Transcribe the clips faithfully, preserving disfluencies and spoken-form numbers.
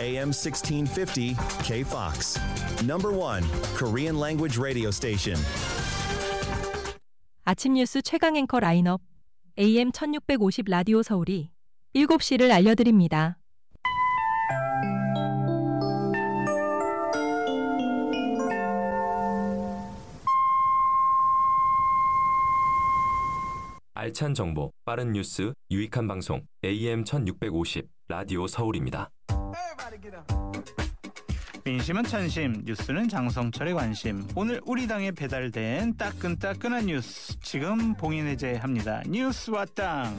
에이엠 sixteen fifty K-Fox. Number one Korean language radio station. 아침 뉴스 최강 앵커 라인업 에이엠 천육백오십 라디오 서울이 일곱 시를 알려드립니다. 알찬 정보, 빠른 뉴스, 유익한 방송 에이엠 천육백오십 라디오 서울입니다. 민심은 천심, 뉴스는 장성철의 관심. 오늘 우리 당에 배달된 따끈따끈한 뉴스 지금 봉인해제합니다. 뉴스와 땅.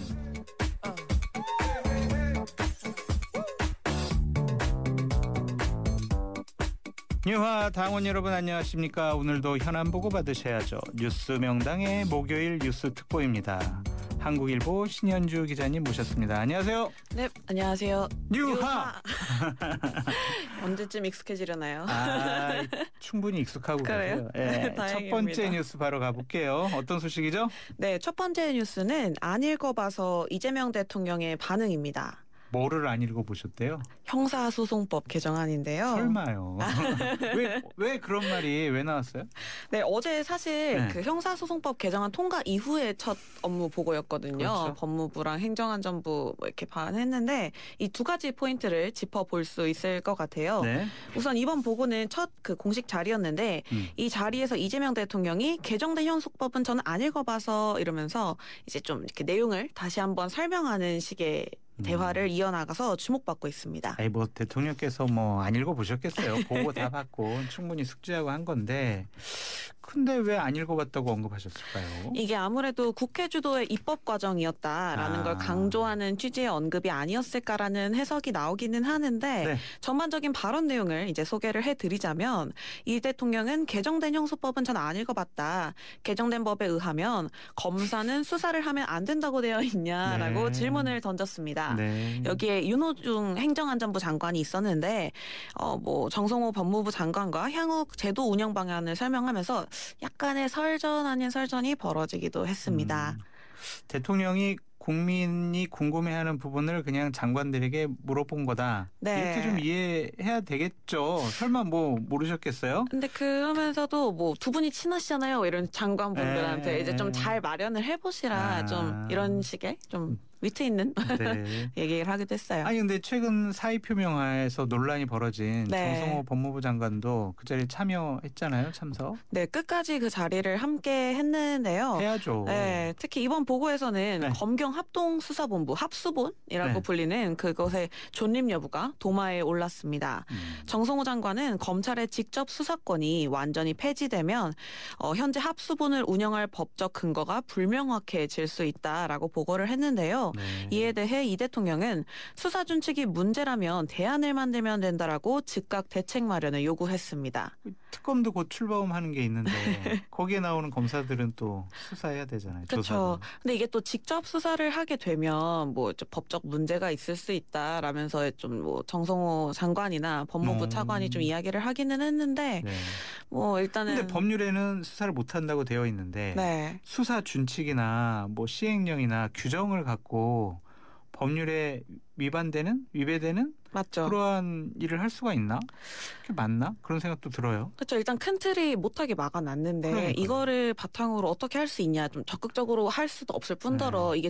뉴화 당원 여러분 안녕하십니까? 오늘도 현안 보고 받으셔야죠. 뉴스 명당의 목요일 뉴스 특보입니다. 한국일보 신현주 기자님 모셨습니다. 안녕하세요. 네, 안녕하세요. 뉴화. 언제쯤 익숙해지려나요? 아, 충분히 익숙하고 계세요. 네, 첫 번째 뉴스 바로 가볼게요. 어떤 소식이죠? 네, 첫 번째 뉴스는 안 읽어봐서 이재명 대통령의 반응입니다. 뭐를 안 읽어보셨대요? 형사소송법 개정안인데요. 설마요. 왜, 왜 그런 말이 왜 나왔어요? 네, 어제 사실 네. 그 형사소송법 개정안 통과 이후에 첫 업무 보고였거든요. 그렇죠. 법무부랑 행정안전부 뭐 이렇게 반했는데 이 두 가지 포인트를 짚어볼 수 있을 것 같아요. 네. 우선 이번 보고는 첫 그 공식 자리였는데 음. 이 자리에서 이재명 대통령이 개정된 형소법은 저는 안 읽어봐서 이러면서 이제 좀 이렇게 내용을 다시 한번 설명하는 식의 대화를 이어나가서 주목받고 있습니다. 아니 뭐 대통령께서 뭐 안 읽어보셨겠어요. 보고 다 받고 충분히 숙지하고 한 건데 근데 왜 안 읽어봤다고 언급하셨을까요? 이게 아무래도 국회 주도의 입법 과정이었다라는 아. 걸 강조하는 취지의 언급이 아니었을까라는 해석이 나오기는 하는데 네. 전반적인 발언 내용을 이제 소개를 해드리자면 이 대통령은 개정된 형소법은 전 안 읽어봤다. 개정된 법에 의하면 검사는 수사를 하면 안 된다고 되어 있냐라고 네. 질문을 던졌습니다. 네. 여기에 윤호중 행정안전부 장관이 있었는데 어, 뭐 정성호 법무부 장관과 향후 제도 운영 방안을 설명하면서 약간의 설전 아닌 설전이 벌어지기도 했습니다. 음, 대통령이 국민이 궁금해하는 부분을 그냥 장관들에게 물어본 거다. 네. 이렇게 좀 이해해야 되겠죠. 설마 뭐 모르셨겠어요? 근데 그러면서도 뭐 두 분이 친하시잖아요. 이런 장관분들한테 에. 이제 좀 잘 마련을 해보시라 아. 좀 이런 식의 좀 위트 있는 네. 얘기를 하기도 했어요. 아니 근데 최근 사의 표명하에서 논란이 벌어진 네. 정성호 법무부 장관도 그 자리에 참여했잖아요. 참석. 네, 끝까지 그 자리를 함께 했는데요. 해야죠. 네, 특히 이번 보고에서는 네. 검경합동수사본부 합수본이라고 네. 불리는 그것의 존립 여부가 도마에 올랐습니다. 음. 정성호 장관은 검찰의 직접 수사권이 완전히 폐지되면 어, 현재 합수본을 운영할 법적 근거가 불명확해질 수 있다라고 보고를 했는데요. 네. 이에 대해 이 대통령은 수사 준칙이 문제라면 대안을 만들면 된다라고 즉각 대책 마련을 요구했습니다. 특검도 곧 출범하는 게 있는데 거기에 나오는 검사들은 또 수사해야 되잖아요. 그렇죠. 조사도. 근데 이게 또 직접 수사를 하게 되면 뭐 법적 문제가 있을 수 있다라면서 좀 뭐 정성호 장관이나 법무부 음. 차관이 좀 이야기를 하기는 했는데 네. 뭐 일단은 근데 법률에는 수사를 못 한다고 되어 있는데 네. 수사 준칙이나 뭐 시행령이나 규정을 갖고 법률에 위반되는 위배되는 맞죠. 그러한 일을 할 수가 있나? 그게 맞나? 그런 생각도 들어요. 그렇죠. 일단 큰 틀이 못하게 막아놨는데 그러니까요. 이거를 바탕으로 어떻게 할 수 있냐 좀 적극적으로 할 수도 없을 뿐더러 네. 이게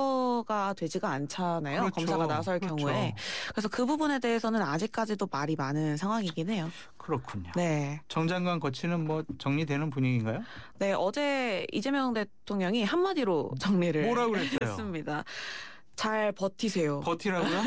증거가 되지가 않잖아요. 그렇죠. 검사가 나설 그렇죠. 경우에. 그래서 그 부분에 대해서는 아직까지도 말이 많은 상황이긴 해요. 그렇군요. 네. 정 장관 거치는 뭐 정리되는 분위기인가요? 네, 어제 이재명 대통령이 한마디로 정리를 뭐라고 그랬어요? 했습니다. 잘 버티세요. 버티라고요?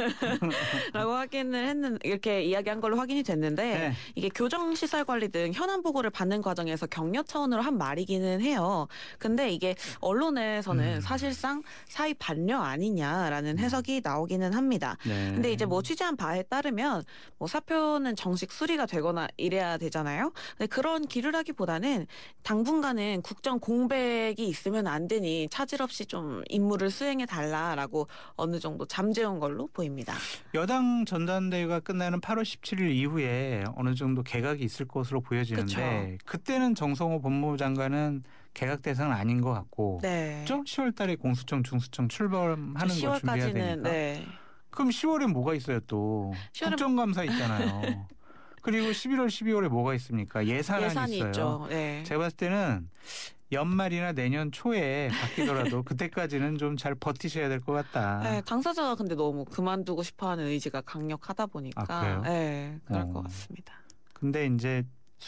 라고 확인을 했는 이렇게 이야기한 걸로 확인이 됐는데 네. 이게 교정시설관리 등 현안 보고를 받는 과정에서 격려 차원으로 한 말이기는 해요. 근데 이게 언론에서는 음. 사실상 사의 반려 아니냐라는 해석이 나오기는 합니다. 네. 근데 이제 뭐 취재한 바에 따르면 뭐 사표는 정식 수리가 되거나 이래야 되잖아요. 근데 그런 기류라기보다는 당분간은 국정 공백이 있으면 안 되니 차질 없이 좀 임무를 수행해 달라라고 어느 정도 잠재운 걸로 보입니다. 여당 전당대회가 끝나는 팔월 십칠일 이후에 어느 정도 개각이 있을 것으로 보여지는데 그쵸. 그때는 정성호 법무부 장관은 개각 대상은 아닌 것 같고 네. 그렇죠? 시월 달에 공수처 중수청 출범하는 거 준비해야 시월까지는 되니까. 네. 그럼 시월에 뭐가 있어요 또? 시월에 국정감사 있잖아요. 그리고 십일월, 십이월에 뭐가 있습니까? 예산안이 예산이 있어요. 있죠. 네. 제가 봤을 때는 연말이나 내년 초에 바뀌더라도 그때까지는 좀 잘 버티셔야 될 것 같다. 네, 당사자가 근데 너무 그만두고 싶어하는 의지가 강력하다 보니까 아, 그래요? 네, 그럴 어. 것 같습니다. 근데 이제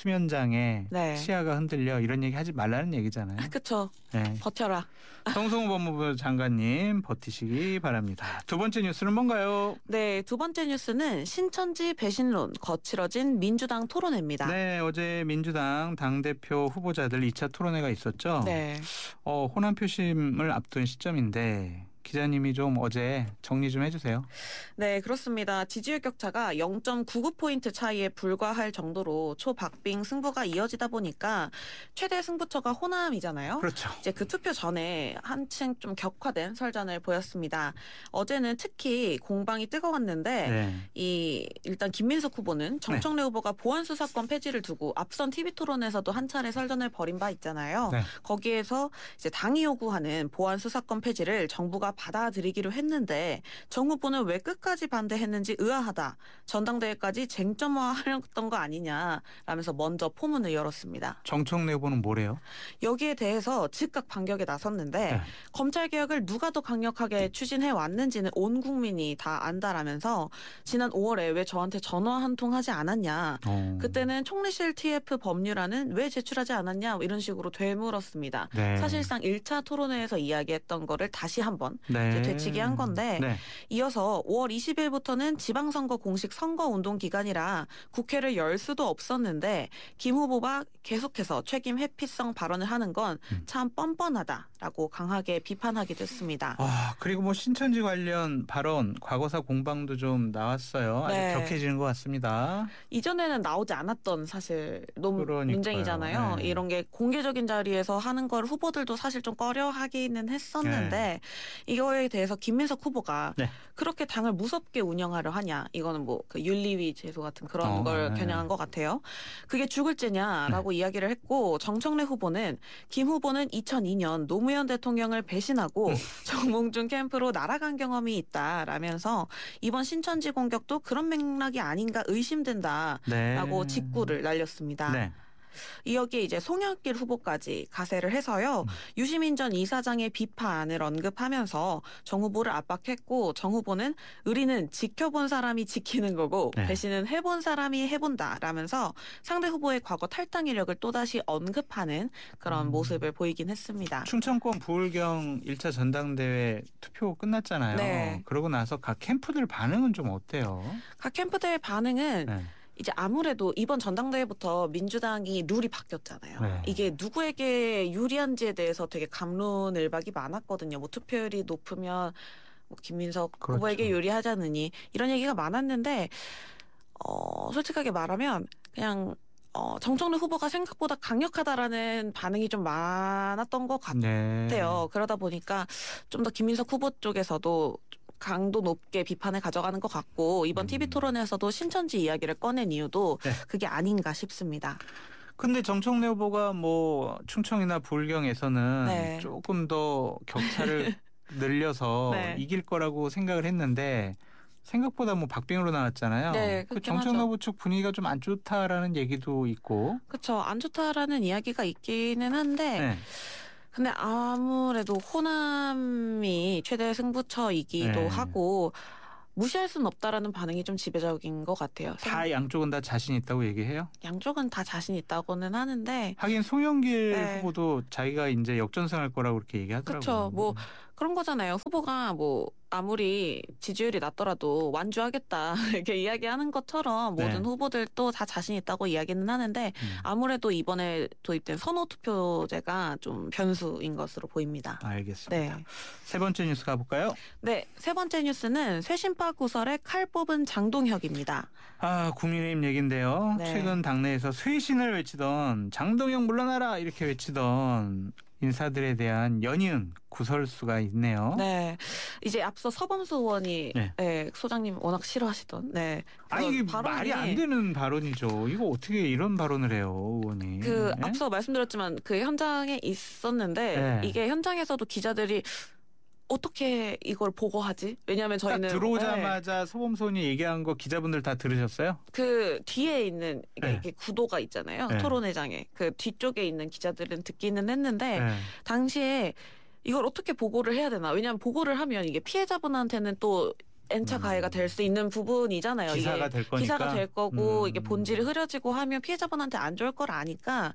수면장애, 네. 치아가 흔들려 이런 얘기 하지 말라는 얘기잖아요. 그쵸. 네. 버텨라. 정성호 법무부 장관님 버티시기 바랍니다. 두 번째 뉴스는 뭔가요? 네, 두 번째 뉴스는 신천지 배신론 거칠어진 민주당 토론회입니다. 네, 어제 민주당 당대표 후보자들 이 차 토론회가 있었죠. 네. 어, 호남 표심을 앞둔 시점인데 기자님이 좀 어제 정리 좀 해주세요. 네, 그렇습니다. 지지율 격차가 영 점 구구 포인트 차이에 불과할 정도로 초박빙 승부가 이어지다 보니까 최대 승부처가 호남이잖아요. 그렇죠. 이제 그 투표 전에 한층 좀 격화된 설전을 보였습니다. 어제는 특히 공방이 뜨거웠는데 네. 이 일단 김민석 후보는 정청래 후보가 보안 수사권 폐지를 두고 앞선 티비 토론에서도 한 차례 설전을 벌인 바 있잖아요. 네. 거기에서 이제 당이 요구하는 보안 수사권 폐지를 정부가 받아들이기로 했는데 정 후보는 왜 끝까지 반대했는지 의아하다. 전당대회까지 쟁점화하려던 거 아니냐라면서 먼저 포문을 열었습니다. 정청래 후보는 뭐래요? 여기에 대해서 즉각 반격에 나섰는데 네. 검찰개혁을 누가 더 강력하게 추진해 왔는지는 온 국민이 다 안다라면서 지난 오월에 왜 저한테 전화 한 통 하지 않았냐. 어. 그때는 총리실 티에프 법률안은 왜 제출하지 않았냐 이런 식으로 되물었습니다. 네. 사실상 일 차 토론회에서 이야기했던 거를 다시 한번 네. 이제 되치기 한 건데 네. 이어서 오월 이십일부터는 지방선거 공식 선거운동 기간이라 국회를 열 수도 없었는데 김 후보가 계속해서 책임 회피성 발언을 하는 건 참 뻔뻔하다라고 강하게 비판하기도 했습니다. 아, 그리고 뭐 신천지 관련 발언, 과거사 공방도 좀 나왔어요. 아주 네. 격해지는 것 같습니다. 이전에는 나오지 않았던 사실 논, 그러니까요. 논쟁이잖아요. 네. 이런 게 공개적인 자리에서 하는 걸 후보들도 사실 좀 꺼려하기는 했었는데 이거에 대해서 김민석 후보가 네. 그렇게 당을 무섭게 운영하려 하냐. 이거는 뭐 그 윤리위 제소 같은 그런 어, 걸 네. 겨냥한 것 같아요. 그게 죽을 죄냐라고 이야기를 했고 정청래 후보는 김 후보는 이천이 년 노무현 대통령을 배신하고 음. 정몽준 캠프로 날아간 경험이 있다라면서 이번 신천지 공격도 그런 맥락이 아닌가 의심된다라고 네. 직구를 날렸습니다. 네. 이 여기에 이제 송영길 후보까지 가세를 해서요. 음. 유시민 전 이사장의 비판을 언급하면서 정 후보를 압박했고 정 후보는 의리는 지켜본 사람이 지키는 거고 네. 배신은 해본 사람이 해본다라면서 상대 후보의 과거 탈당 이력을 또다시 언급하는 그런 음. 모습을 보이긴 했습니다. 충청권 부울경 일 차 전당대회 투표 끝났잖아요. 네. 그러고 나서 각 캠프들 반응은 좀 어때요? 각 캠프들의 반응은 네. 이제 아무래도 이번 전당대회부터 민주당이 룰이 바뀌었잖아요. 네. 이게 누구에게 유리한지에 대해서 되게 갑론을박이 많았거든요. 뭐 투표율이 높으면 뭐 김민석 그렇죠. 후보에게 유리하자느니 이런 얘기가 많았는데 어, 솔직하게 말하면 그냥 어, 정청래 후보가 생각보다 강력하다라는 반응이 좀 많았던 것 같아요. 네. 그러다 보니까 좀 더 김민석 후보 쪽에서도 강도 높게 비판을 가져가는 것 같고 이번 음. 티비 토론에서도 신천지 이야기를 꺼낸 이유도 네. 그게 아닌가 싶습니다. 근데 정청래 후보가 뭐 충청이나 부울경에서는 네. 조금 더 격차를 늘려서 네. 이길 거라고 생각을 했는데 생각보다 뭐 박빙으로 나왔잖아요. 네, 그 그렇긴 정청래 하죠. 후보 측 분위기가 좀 안 좋다라는 얘기도 있고. 그렇죠. 안 좋다라는 이야기가 있기는 한데 네. 근데 아무래도 호남이 최대 승부처이기도 네. 하고 무시할 수는 없다라는 반응이 좀 지배적인 것 같아요. 다 양쪽은 다 자신 있다고 얘기해요? 양쪽은 다 자신 있다고는 하는데 하긴 송영길 네. 후보도 자기가 이제 역전승할 거라고 그렇게 얘기하더라고요. 그렇죠. 뭐 그런 거잖아요. 후보가 뭐 아무리 지지율이 낮더라도 완주하겠다 이렇게 이야기하는 것처럼 모든 네. 후보들도 다 자신 있다고 이야기는 하는데 음. 아무래도 이번에 도입된 선호 투표제가 좀 변수인 것으로 보입니다. 알겠습니다. 네. 세 번째 뉴스 가볼까요? 네, 세 번째 뉴스는 쇄신파 구설에 칼 뽑은 장동혁입니다. 아, 국민의힘 얘긴데요. 네. 최근 당내에서 쇄신을 외치던 장동혁 물러나라 이렇게 외치던 인사들에 대한 연이은 구설수가 있네요. 네, 이제 앞서 서범수 의원이 네. 네, 소장님 워낙 싫어하시던 네. 아, 이게 그런 발언이 말이 안 되는 발언이죠. 이거 어떻게 이런 발언을 해요, 의원이? 그 네? 앞서 말씀드렸지만 그 현장에 있었는데 네. 이게 현장에서도 기자들이 어떻게 이걸 보고하지? 왜냐하면 딱 저희는 들어오자마자 네. 서범선이 얘기한 거 기자분들 다 들으셨어요? 그 뒤에 있는 이게, 네. 이게 구도가 있잖아요. 네. 토론회장에 그 뒤쪽에 있는 기자들은 듣기는 했는데 네. 당시에 이걸 어떻게 보고를 해야 되나? 왜냐하면 보고를 하면 이게 피해자분한테는 또 N차 가해가 될 수 있는 부분이잖아요. 기사가 이게 될 거니까. 기사가 될 거고 음. 이게 본질이 흐려지고 하면 피해자분한테 안 좋을 걸 아니까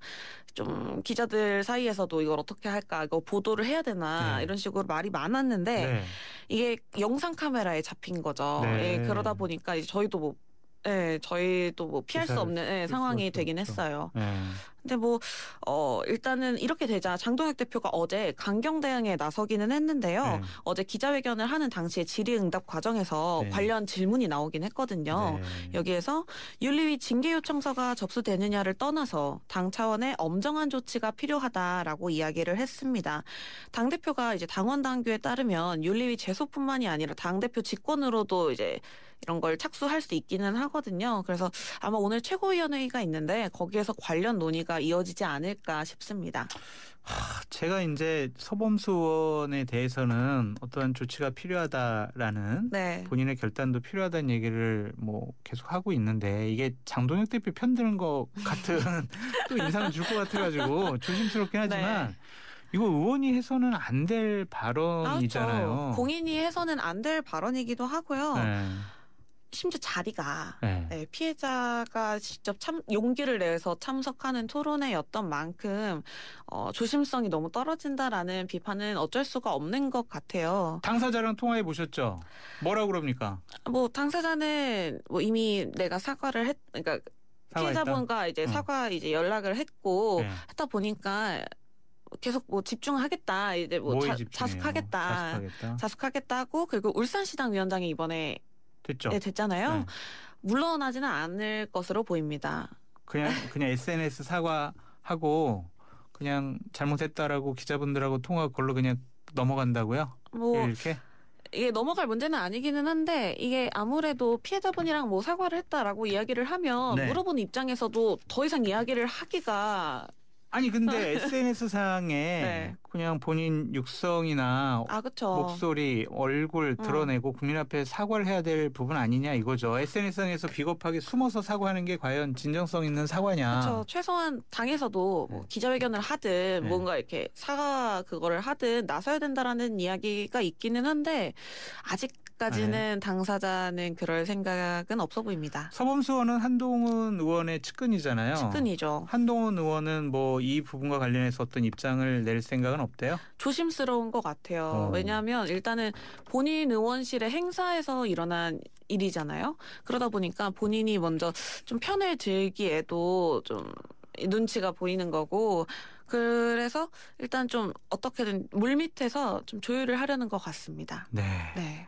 좀 기자들 사이에서도 이걸 어떻게 할까, 이거 보도를 해야 되나 네. 이런 식으로 말이 많았는데 네. 이게 영상 카메라에 잡힌 거죠. 네. 예, 그러다 보니까 이제 저희도 뭐 예, 저희도 뭐 피할 수 없는 예, 상황이 되긴 없죠. 했어요. 네. 근데 뭐, 어, 일단은 이렇게 되자 장동혁 대표가 어제 강경 대응에 나서기는 했는데요. 네. 어제 기자회견을 하는 당시에 질의응답 과정에서 네. 관련 질문이 나오긴 했거든요. 네. 여기에서 윤리위 징계 요청서가 접수되느냐를 떠나서 당 차원의 엄정한 조치가 필요하다라고 이야기를 했습니다. 당대표가 이제 당원 당규에 따르면 윤리위 제소뿐만이 아니라 당대표 직권으로도 이제 이런 걸 착수할 수 있기는 하거든요. 그래서 아마 오늘 최고위원회의가 있는데 거기에서 관련 논의가 이어지지 않을까 싶습니다. 하, 제가 이제 서범수 의원에 대해서는 어떠한 조치가 필요하다라는 네. 본인의 결단도 필요하다는 얘기를 뭐 계속 하고 있는데 이게 장동혁 대표 편드는 것 같은 또 인상을 줄 것 같아가지고 조심스럽긴 하지만 네. 이거 의원이 해서는 안 될 발언이잖아요. 그렇죠. 공인이 해서는 안 될 발언이기도 하고요. 네. 심지어 자리가 네. 네, 피해자가 직접 참 용기를 내서 참석하는 토론회였던 만큼 어, 조심성이 너무 떨어진다라는 비판은 어쩔 수가 없는 것 같아요. 당사자랑 통화해 보셨죠? 뭐라고 그럽니까? 뭐 당사자는 뭐 이미 내가 사과를 했, 그러니까 사과했다? 피해자분과 이제 응. 사과 이제 연락을 했고 네. 했다 보니까 계속 뭐 집중하겠다, 이제 뭐 뭐에 자, 집중해요? 자숙하겠다, 자숙하겠다. 자숙하겠다고 그리고 울산시당 위원장이 이번에 됐죠? 네, 됐잖아요. 네. 물러나지는 않을 것으로 보입니다. 그냥 그냥 에스엔에스 사과하고 그냥 잘못했다라고 기자분들하고 통화 걸로 그냥 넘어간다고요? 뭐 이렇게? 이게 넘어갈 문제는 아니기는 한데 이게 아무래도 피해자분이랑 뭐 사과를 했다라고 이야기를 하면 네. 물어보는 입장에서도 더 이상 이야기를 하기가 아니 근데 에스엔에스 상에 네. 그냥 본인 육성이나 아 그렇죠. 목소리, 얼굴 드러내고 국민 앞에 사과를 해야 될 부분 아니냐 이거죠. 에스엔에스상에서 비겁하게 숨어서 사과하는 게 과연 진정성 있는 사과냐. 그렇죠. 최소한 당에서도 뭐 네. 기자회견을 하든 네. 뭔가 이렇게 사과 그거를 하든 나서야 된다라는 이야기가 있기는 한데 아직까지는 네. 당사자는 그럴 생각은 없어 보입니다. 서범수 의원은 한동훈 의원의 측근이잖아요. 측근이죠. 한동훈 의원은 뭐 이 부분과 관련해서 어떤 입장을 낼 생각은 없대요? 조심스러운 것 같아요. 어. 왜냐하면 일단은 본인 의원실의 행사에서 일어난 일이잖아요. 그러다 보니까 본인이 먼저 좀 편을 들기에도 좀 눈치가 보이는 거고, 그래서 일단 좀 어떻게든 물밑에서 좀 조율을 하려는 것 같습니다. 네. 네.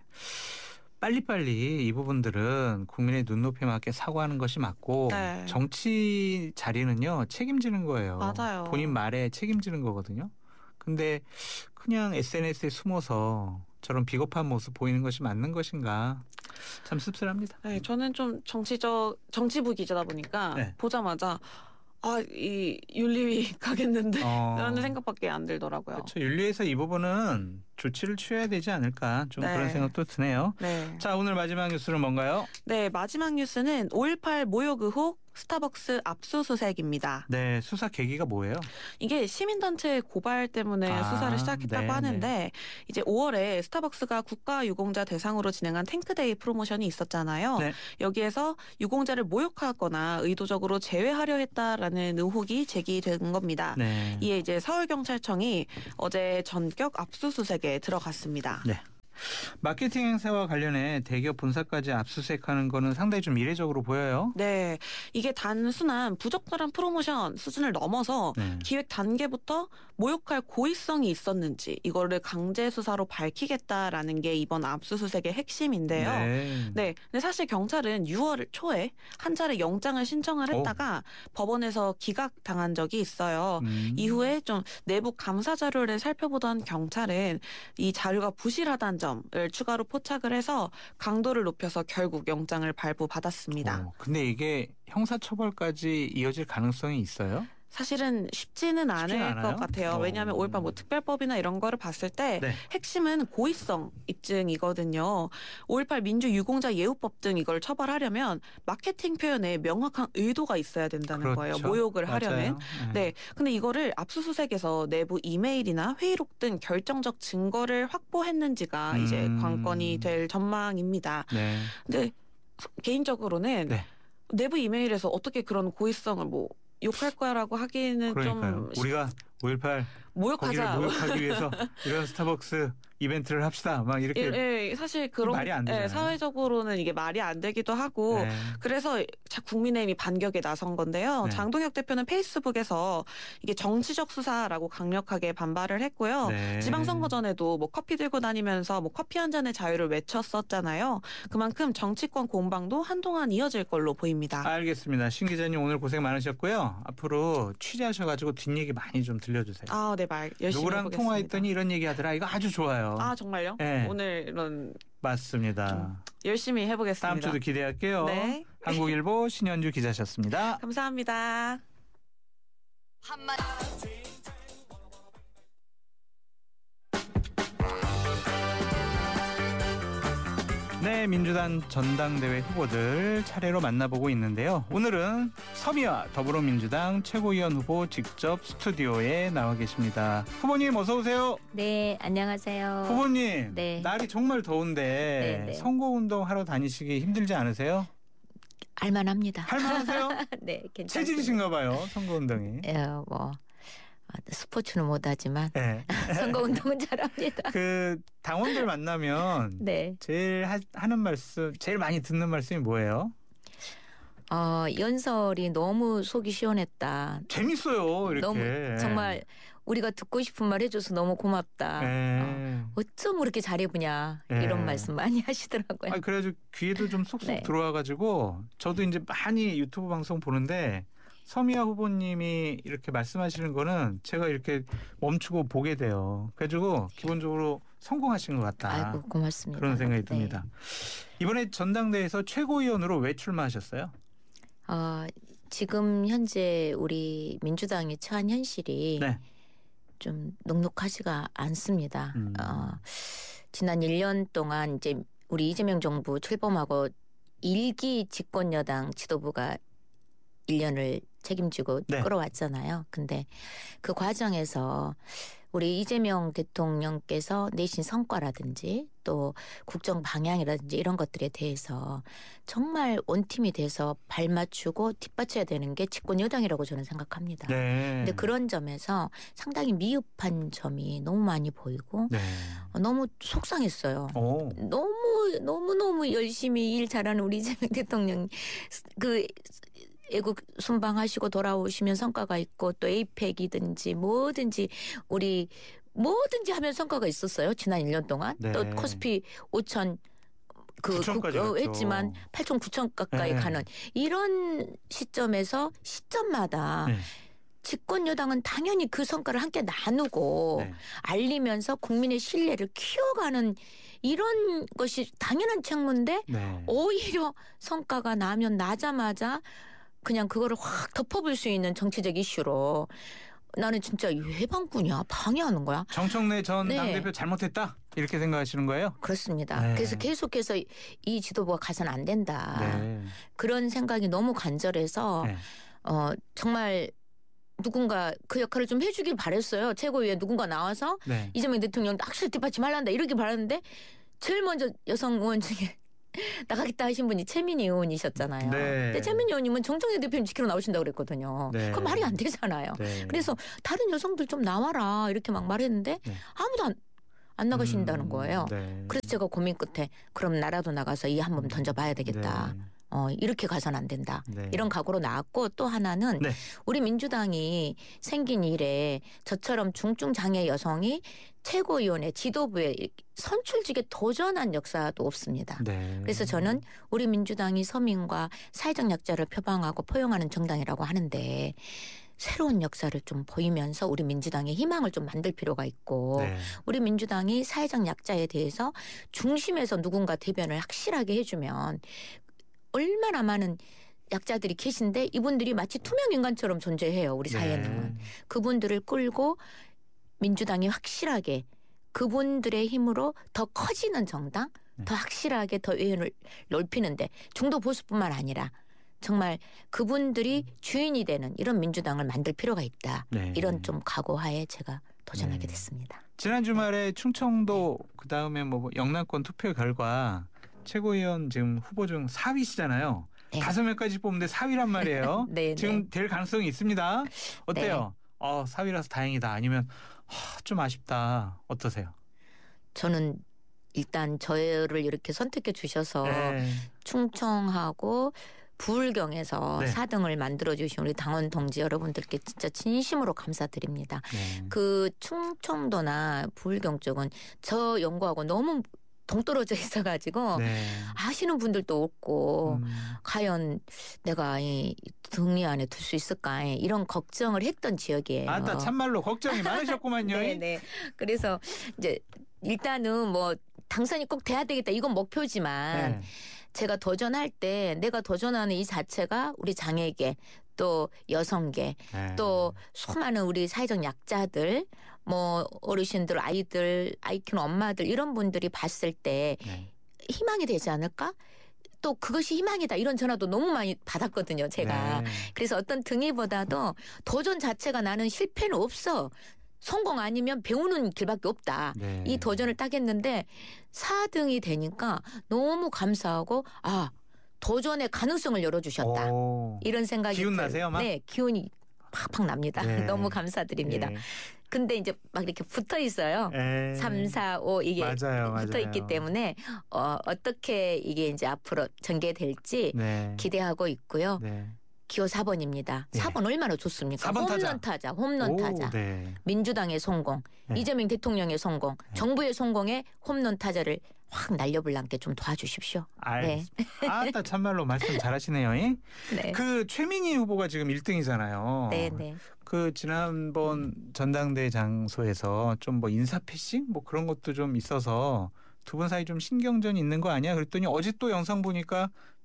빨리빨리 이 부분들은 국민의 눈높이에 맞게 사과하는 것이 맞고 네. 정치 자리는요 책임지는 거예요. 맞아요. 본인 말에 책임지는 거거든요. 근데 그냥 에스엔에스에 숨어서 저런 비겁한 모습 보이는 것이 맞는 것인가 참 씁쓸합니다. 네, 저는 좀 정치적 정치부 기자다 보니까 네. 보자마자 아, 이 윤리위 가겠는데 어, 라는 생각밖에 안 들더라고요. 그렇죠. 윤리에서 이 부분은 조치를 취해야 되지 않을까 좀 네. 그런 생각도 드네요. 네. 자, 오늘 마지막 뉴스는 뭔가요? 네, 마지막 뉴스는 오일팔 모욕 의혹 스타벅스 압수수색입니다. 네, 수사 계기가 뭐예요? 이게 시민단체 고발 때문에 아, 수사를 시작했다고 네, 하는데 네. 이제 오월에 스타벅스가 국가유공자 대상으로 진행한 탱크데이 프로모션이 있었잖아요. 네. 여기에서 유공자를 모욕하거나 의도적으로 제외하려 했다라는 의혹이 제기된 겁니다. 네. 이에 이제 서울경찰청이 어제 전격 압수수색에 들어갔습니다. 네. 마케팅 행사와 관련해 대기업 본사까지 압수수색하는 거는 상당히 좀 이례적으로 보여요. 네, 이게 단순한 부적절한 프로모션 수준을 넘어서 네. 기획 단계부터 모욕할 고의성이 있었는지 이거를 강제 수사로 밝히겠다라는 게 이번 압수수색의 핵심인데요. 네. 네, 근데 사실 경찰은 유월 초에 한 차례 영장을 신청을 했다가 법원에서 기각당한 적이 있어요. 음. 이후에 좀 내부 감사 자료를 살펴보던 경찰은 이 자료가 부실하다는 점을 추가로 포착을 해서 강도를 높여서 결국 영장을 발부받았습니다. 어, 근데 이게 형사처벌까지 이어질 가능성이 있어요? 사실은 쉽지는 않을 쉽지는 않아요? 것 같아요. 오. 왜냐하면 오일팔 뭐 특별법이나 이런 거를 봤을 때 네. 핵심은 고의성 입증이거든요. 오일팔 민주유공자 예우법 등 이걸 처벌하려면 마케팅 표현에 명확한 의도가 있어야 된다는 그렇죠. 거예요. 모욕을 맞아요. 하려면. 네. 네. 근데 이거를 압수수색에서 내부 이메일이나 회의록 등 결정적 증거를 확보했는지가 음. 이제 관건이 될 전망입니다. 네. 근데 개인적으로는 네. 내부 이메일에서 어떻게 그런 고의성을 뭐 욕할 거야라고 하기는 그러니까요. 좀 우리가 오일팔 거기를 모욕하자. 모욕하기 위해서 이런 스타벅스 이벤트를 합시다. 막 이렇게 예, 예, 사실 그런 말이 안 되잖아요. 예, 사회적으로는 이게 말이 안 되기도 하고 네. 그래서 자 국민의힘이 반격에 나선 건데요. 네. 장동혁 대표는 페이스북에서 이게 정치적 수사라고 강력하게 반발을 했고요. 네. 지방선거 전에도 뭐 커피 들고 다니면서 뭐 커피 한 잔의 자유를 외쳤었잖아요. 그만큼 정치권 공방도 한동안 이어질 걸로 보입니다. 알겠습니다. 신 기자님 오늘 고생 많으셨고요. 앞으로 취재하셔가지고 뒷얘기 많이 좀 들려주세요. 아, 네, 말 열심히 누구랑 해보겠습니다. 통화했더니 이런 얘기 하더라. 이거 아주 좋아요. 아, 정말요? 네. 오늘은 맞습니다. 열심히 해보겠습니다. 다음 주도 기대할게요. 네. 한국일보 신현주 기자셨습니다. 감사합니다. 네, 민주당 전당대회 후보들 차례로 만나보고 있는데요. 오늘은 서미화 더불어민주당 최고위원 후보 직접 스튜디오에 나와 계십니다. 후보님 어서 오세요. 네, 안녕하세요. 후보님, 네. 날이 정말 더운데 네, 네. 선거운동 하러 다니시기 힘들지 않으세요? 알만합니다. 할만하세요? 네, 괜찮습니다. 체질이신가 봐요, 선거운동이. 예, 뭐 아, 스포츠는 못하지만 네. 선거운동은 잘합니다. 그 당원들 만나면 네, 제일 하, 하는 말씀, 제일 많이 듣는 말씀이 뭐예요? 어, 연설이 너무 속이 시원했다. 재밌어요, 이렇게. 너무 정말 우리가 듣고 싶은 말 해줘서 너무 고맙다. 어, 네. 어쩜 그렇게 잘해보냐 네. 이런 말씀 많이 하시더라고요. 아, 그래가지고 귀에도 좀 쏙쏙 네. 들어와가지고 저도 이제 많이 유튜브 방송 보는데 서미화 후보님이 이렇게 말씀하시는 거는 제가 이렇게 멈추고 보게 돼요. 그래가지고 기본적으로 성공하신 것 같다. 아이고 고맙습니다. 그런 생각이 네. 듭니다. 이번에 전당대회에서 최고위원으로 왜 출마하셨어요? 어, 지금 현재 우리 민주당이 처한 현실이 네. 좀 녹록하지가 않습니다. 음. 어, 지난 일 년 동안 이제 우리 이재명 정부 출범하고 일기 집권 여당 지도부가 일 년을 책임지고 네. 끌어왔잖아요. 근데 그 과정에서 우리 이재명 대통령께서 내신 성과라든지 또 국정 방향이라든지 이런 것들에 대해서 정말 원팀이 돼서 발맞추고 뒷받쳐야 되는 게 집권 여당이라고 저는 생각합니다. 네. 근데 그런 점에서 상당히 미흡한 점이 너무 많이 보이고 네. 어, 너무 속상했어요. 오. 너무 너무 너무 열심히 일 잘하는 우리 이재명 대통령 그 애국 순방하시고 돌아오시면 성과가 있고 또 에이펙이든지 뭐든지 우리 뭐든지 하면 성과가 있었어요. 지난 일 년 동안. 네. 또 코스피 오천 그 구천까지 국- 어, 갔죠. 했지만 팔천 구천 가까이 네. 가는 이런 시점에서 시점마다 네. 집권 여당은 당연히 그 성과를 함께 나누고 네. 알리면서 국민의 신뢰를 키워가는 이런 것이 당연한 책무인데 네. 오히려 성과가 나면 나자마자 그냥 그거를 확 덮어볼 수 있는 정치적 이슈로 나는 진짜 왜 방구냐 방해하는 거야. 정청래 전 네. 당대표 잘못했다 이렇게 생각하시는 거예요? 그렇습니다. 네. 그래서 계속해서 이 지도부가 가서는 안 된다. 네. 그런 생각이 너무 간절해서 네. 어, 정말 누군가 그 역할을 좀 해주길 바랬어요. 최고위에 누군가 나와서 네. 이재명 대통령 확실히 뒷받침하란다 이렇게 바랐는데 제일 먼저 여성 의원 중에 나가겠다 하신 분이 최민희 의원이셨잖아요. 네. 근데 최민희 의원님은 정청래 대표님 지키러 나오신다고 그랬거든요. 네. 그건 말이 안 되잖아요. 네. 그래서 다른 여성들 좀 나와라 이렇게 막 말했는데 네. 아무도 안, 안 나가신다는 음, 거예요. 네. 그래서 제가 고민 끝에 그럼 나라도 나가서 이 한 번 던져봐야 되겠다. 네. 어, 이렇게 가서는 안 된다. 네. 이런 각오로 나왔고 또 하나는 네. 우리 민주당이 생긴 이래 저처럼 중증 장애 여성이 최고위원회 지도부에 선출직에 도전한 역사도 없습니다. 네. 그래서 저는 우리 민주당이 서민과 사회적 약자를 표방하고 포용하는 정당이라고 하는데 새로운 역사를 좀 보이면서 우리 민주당의 희망을 좀 만들 필요가 있고 네. 우리 민주당이 사회적 약자에 대해서 중심에서 누군가 대변을 확실하게 해주면 얼마나 많은 약자들이 계신데 이분들이 마치 투명 인간처럼 존재해요. 우리 사회는. 네. 그분들을 끌고 민주당이 확실하게 그분들의 힘으로 더 커지는 정당, 네. 더 확실하게 더 외연을 넓히는데 중도 보수뿐만 아니라 정말 그분들이 주인이 되는 이런 민주당을 만들 필요가 있다. 네. 이런 좀 각오하에 제가 도전하게 네. 됐습니다. 지난 주말에 충청도 그다음에 뭐 영남권 투표 결과 최고위원 지금 후보 중 사 위시잖아요. 네. 다섯 명까지 뽑는데 사 위란 말이에요. 네, 지금 네. 될 가능성이 있습니다. 어때요? 어, 사 위라서 다행이다. 아니면 하, 좀 아쉽다. 어떠세요? 저는 일단 저를 이렇게 선택해 주셔서 네. 충청하고 부울경에서 네. 사 등을 만들어 주신 우리 당원 동지 여러분들께 진짜 진심으로 감사드립니다. 네. 그 충청도나 부울경 쪽은 저 연구하고 너무 동떨어져 있어가지고 네. 아시는 분들도 없고 음, 과연 내가 이 등리 안에 둘 수 있을까 이런 걱정을 했던 지역이에요. 아따 참말로 걱정이 많으셨구만요. 네네. 그래서 이제 일단은 뭐 당선이 꼭 돼야 되겠다 이건 목표지만 네. 제가 도전할 때 내가 도전하는 이 자체가 우리 장애계 또 여성계 네. 또 수많은 우리 사회적 약자들 뭐 어르신들 아이들 아이 키우는 엄마들 이런 분들이 봤을 때 네. 희망이 되지 않을까? 또 그것이 희망이다 이런 전화도 너무 많이 받았거든요 제가. 네. 그래서 어떤 등위보다도 도전 자체가 나는 실패는 없어. 성공 아니면 배우는 길밖에 없다. 네. 이 도전을 딱 했는데 사 등이 되니까 너무 감사하고 아 도전의 가능성을 열어주셨다. 오. 이런 생각이 기운 들- 나세요, 막? 네, 기운이 팍팍 납니다. 네. 너무 감사드립니다. 네. 근데 이제 막 이렇게 붙어 있어요. 네. 삼, 사, 오 이게 맞아요, 붙어 맞아요. 있기 때문에 어, 어떻게 이게 이제 앞으로 전개될지 네. 기대하고 있고요. 네. 기호 사 번입니다. 네. 사 번 얼마나 좋습니까? 사 번 타자. 홈런 타자, 홈런 오, 타자. 네. 민주당의 성공, 네. 이재명 대통령의 성공, 정부의 성공에 홈런 타자를 확 날려불랑게 좀 도와주십시오. 알. 아따 참말로 말씀 잘하시네요. 잉? 네. 그 최민희 후보가 지금 일 등이잖아요. 네, 네. 그 지난번 전당대 장소에서 좀 뭐 인사 패싱 뭐 그런 것도 좀 있어서 두 분 사이 좀 신경전이 있는 거 아니야? 그랬더니 어제 또 영상 보니까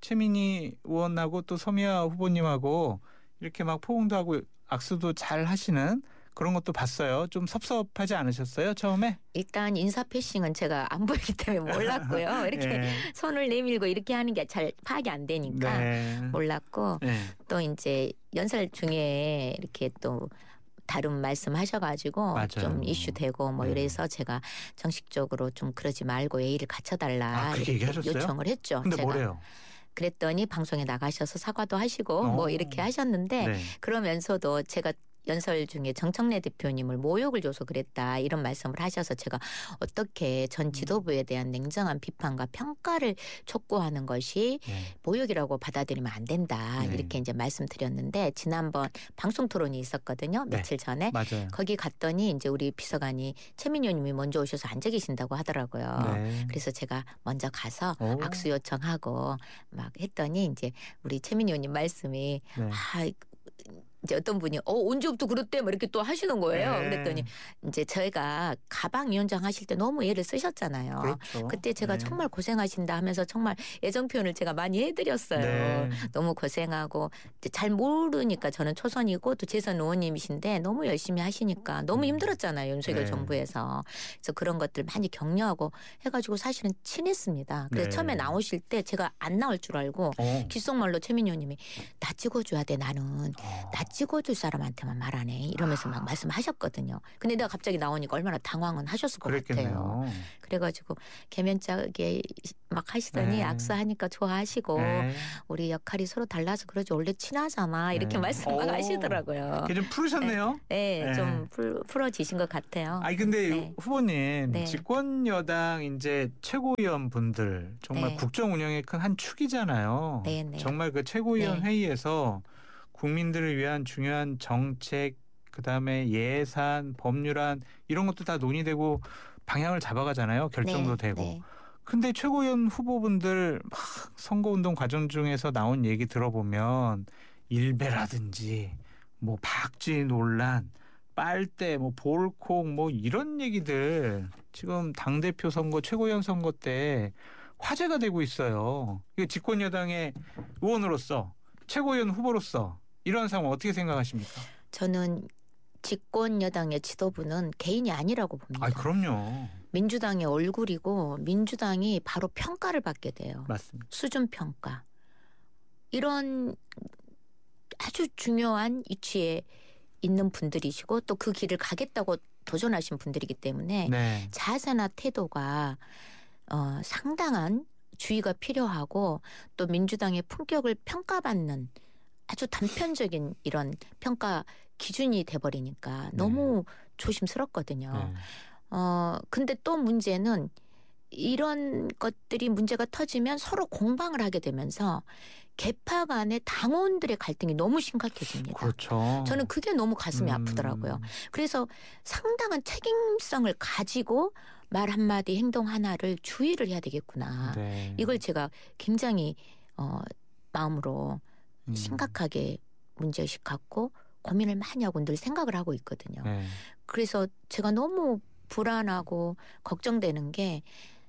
최민희 의원하고 또 서미아 후보님하고 이렇게 막 포옹도 하고 악수도 잘 하시는 그런 것도 봤어요. 좀 섭섭하지 않으셨어요? 처음에? 일단 인사 패싱은 제가 안 보이기 때문에 몰랐고요. 이렇게 예. 손을 내밀고 이렇게 하는 게 잘 파악이 안 되니까 네. 몰랐고 네. 또 이제 연설 중에 이렇게 또 다른 말씀하셔가지고 맞아요. 좀 이슈되고 뭐 네. 이래서 제가 정식적으로 좀 그러지 말고 예의를 갖춰달라 아, 그렇게 이렇게 얘기하셨어요? 요청을 했죠. 근데 제가. 뭐래요? 그랬더니 방송에 나가셔서 사과도 하시고 어. 뭐 이렇게 하셨는데 네. 그러면서도 제가 연설 중에 정청래 대표님을 모욕을 줘서 그랬다 이런 말씀을 하셔서 제가 어떻게 전 지도부에 대한 냉정한 비판과 평가를 촉구하는 것이 네. 모욕이라고 받아들이면 안 된다 네. 이렇게 이제 말씀드렸는데 지난번 방송 토론이 있었거든요 네. 며칠 전에 맞아요. 거기 갔더니 이제 우리 비서관이 최민희 의원님이 먼저 오셔서 앉아 계신다고 하더라고요. 네. 그래서 제가 먼저 가서 오. 악수 요청하고 막 했더니 이제 우리 최민희 의원님 말씀이 네. 아 이제 어떤 분이 어 언제부터 그랬대 뭐 이렇게 또 하시는 거예요. 네. 그랬더니 이제 저희가 가방위원장 하실 때 너무 애를 쓰셨잖아요. 그렇죠. 그때 제가 네. 정말 고생하신다 하면서 정말 애정 표현을 제가 많이 해드렸어요. 네. 너무 고생하고 이제 잘 모르니까 저는 초선이고 또 재선 의원님이신데 너무 열심히 하시니까 너무 음. 힘들었잖아요. 윤석열 네. 정부에서. 그래서 그런 것들 많이 격려하고 해가지고 사실은 친했습니다. 그래서 네. 처음에 나오실 때 제가 안 나올 줄 알고 어. 귓속말로 최민희 의원님이 나 찍어줘야 돼 나는. 어. 나 찍어줄 사람한테만 말하네 이러면서 막 말씀하셨거든요. 근데 내가 갑자기 나오니까 얼마나 당황은 하셨을 것 같아요. 그랬겠네요. 그래가지고 개면짝에 막 하시더니 네. 악수하니까 좋아하시고 네. 우리 역할이 서로 달라서 그러지 원래 친하잖아 이렇게 네. 말씀 막 오. 하시더라고요. 이게 좀 풀으셨네요. 네, 네. 좀 풀, 풀어지신 것 같아요. 아니 근데 네. 후보님 네. 집권 여당 이제 최고위원 분들 정말 네. 국정 운영의 큰 한 축이잖아요. 네, 네. 정말 그 최고위원 네. 회의에서 국민들을 위한 중요한 정책 그다음에 예산, 법률안 이런 것도 다 논의되고 방향을 잡아가잖아요. 결정도 네, 되고. 네. 근데 최고위원 후보분들 막 선거운동 과정 중에서 나온 얘기 들어보면 일베라든지 뭐 박쥐 논란, 빨대, 뭐 볼콕 뭐 이런 얘기들 지금 당대표 선거, 최고위원 선거 때 화제가 되고 있어요. 이게 집권 여당의 의원으로서 최고위원 후보로서 이런 상황 어떻게 생각하십니까? 저는 집권 여당의 지도부는 개인이 아니라고 봅니다. 아, 그럼요. 민주당의 얼굴이고 민주당이 바로 평가를 받게 돼요. 맞습니다. 수준 평가. 이런 아주 중요한 위치에 있는 분들이시고 또 그 길을 가겠다고 도전하신 분들이기 때문에 네. 자세나 태도가 어, 상당한 주의가 필요하고 또 민주당의 품격을 평가받는 아주 단편적인 이런 평가 기준이 돼버리니까 너무 조심스럽거든요. 네. 어, 근데 또 문제는 이런 것들이 문제가 터지면 서로 공방을 하게 되면서 개파 간의 당원들의 갈등이 너무 심각해집니다. 그렇죠. 저는 그게 너무 가슴이 음. 아프더라고요. 그래서 상당한 책임성을 가지고 말 한마디 행동 하나를 주의를 해야 되겠구나. 네. 이걸 제가 굉장히 어, 마음으로 음. 심각하게 문제의식 갖고 고민을 많이 하고 늘 생각을 하고 있거든요. 네. 그래서 제가 너무 불안하고 걱정되는 게